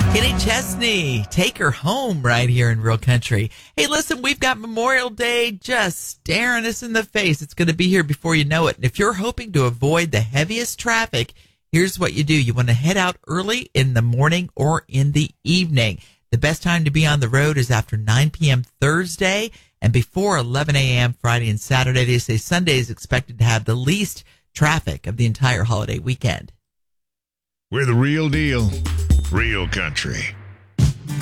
Kenny Chesney, take her home right here in Real Country. Hey, listen, we've got Memorial Day just staring us in the face. It's going to be here before you know it. And if you're hoping to avoid the heaviest traffic, here's what you do. You want to head out early in the morning or in the evening. The best time to be on the road is after 9 p.m. Thursday and before 11 a.m. Friday and Saturday. They say Sunday is expected to have the least traffic of the entire holiday weekend. We're the real deal, real country.